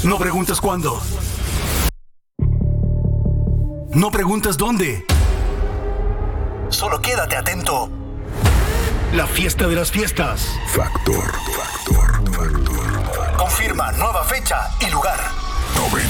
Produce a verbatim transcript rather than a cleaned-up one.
No preguntes cuándo. No preguntes dónde. Solo quédate atento. La fiesta de las fiestas. Factor, factor, factor. Confirma nueva fecha y lugar.